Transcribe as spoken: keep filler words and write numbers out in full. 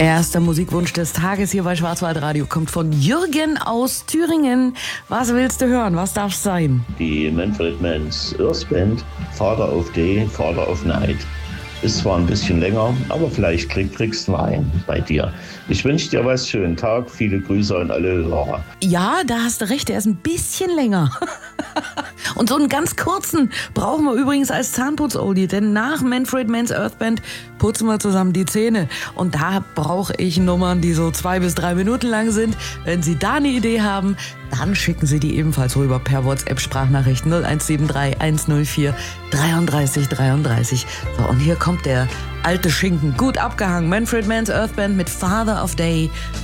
Erster Musikwunsch des Tages hier bei Schwarzwaldradio kommt von Jürgen aus Thüringen. Was willst du hören? Was darf es sein? Die Manfred Mann's Earth Band, Father of Day, Father of Night. Ist zwar ein bisschen länger, aber vielleicht krieg, kriegst du einen bei dir. Ich wünsche dir was, schönen Tag, viele Grüße an alle Hörer. Ja, da hast du recht, der ist ein bisschen länger. Und so einen ganz kurzen brauchen wir übrigens als Zahnputz-Oldie, denn nach Manfred Mann's Earth Band putzen wir zusammen die Zähne. Und da brauche ich Nummern, die so zwei bis drei Minuten lang sind. Wenn Sie da eine Idee haben, dann schicken Sie die ebenfalls rüber per WhatsApp-Sprachnachricht null eins sieben drei eins null vier dreiunddreißig dreiunddreißig. So, und hier kommt der alte Schinken, gut abgehangen. Manfred Mann's Earth Band mit Father of Day.